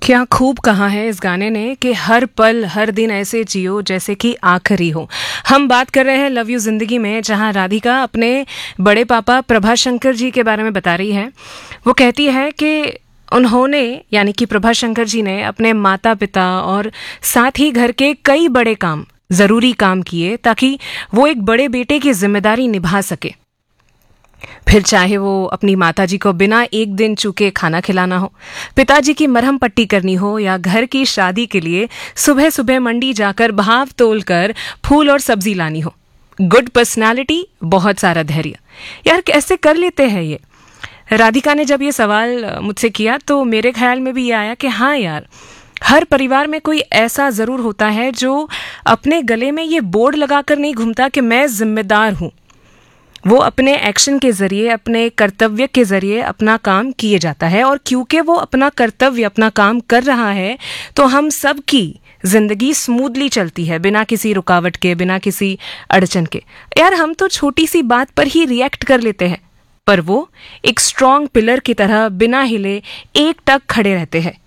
क्या खूब कहा है इस गाने ने कि हर पल हर दिन ऐसे जियो जैसे कि आखिरी हो। हम बात कर रहे हैं लव यू जिंदगी में, जहां राधिका अपने बड़े पापा प्रभाशंकर जी के बारे में बता रही है। वो कहती है कि उन्होंने यानी कि प्रभाशंकर जी ने अपने माता पिता और साथ ही घर के कई बड़े काम, जरूरी काम किए ताकि वो एक बड़े बेटे की जिम्मेदारी निभा सके। फिर चाहे वो अपनी माताजी को बिना एक दिन चूके खाना खिलाना हो, पिताजी की मरहम पट्टी करनी हो, या घर की शादी के लिए सुबह सुबह मंडी जाकर भाव तोल कर फूल और सब्जी लानी हो। गुड पर्सनालिटी, बहुत सारा धैर्य। यार कैसे कर लेते हैं ये। राधिका ने जब ये सवाल मुझसे किया तो मेरे ख्याल में भी ये आया कि हाँ यार, हर परिवार में कोई ऐसा जरूर होता है जो अपने गले में ये बोर्ड लगाकर नहीं घूमता कि मैं जिम्मेदार हूं। वो अपने एक्शन के जरिए, अपने कर्तव्य के जरिए अपना काम किए जाता है, और क्योंकि वो अपना कर्तव्य, अपना काम कर रहा है तो हम सब की जिंदगी स्मूथली चलती है, बिना किसी रुकावट के, बिना किसी अड़चन के। यार हम तो छोटी सी बात पर ही रिएक्ट कर लेते हैं, पर वो एक स्ट्रॉन्ग पिलर की तरह बिना हिले एक टक खड़े रहते हैं।